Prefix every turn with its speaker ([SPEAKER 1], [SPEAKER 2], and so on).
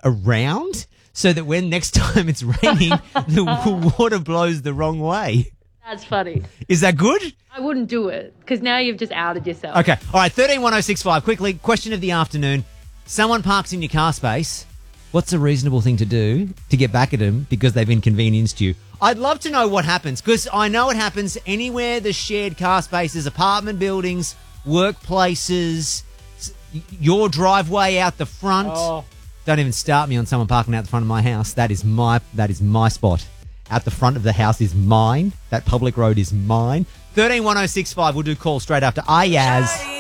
[SPEAKER 1] around so that when next time it's raining, the water blows the wrong way.
[SPEAKER 2] That's funny.
[SPEAKER 1] Is that good?
[SPEAKER 2] I wouldn't do it because now you've just outed yourself.
[SPEAKER 1] Okay. All right, 131065. Quickly, question of the afternoon. Someone parks in your car space. What's a reasonable thing to do to get back at them because they've inconvenienced you? I'd love to know what happens because I know it happens anywhere there's shared car spaces, apartment buildings, workplaces, your driveway out the front.
[SPEAKER 3] Oh.
[SPEAKER 1] Don't even start me on someone parking out the front of my house. That is my spot. Out the front of the house is mine. That public road is mine. 131065. We'll do calls straight after Ayaz.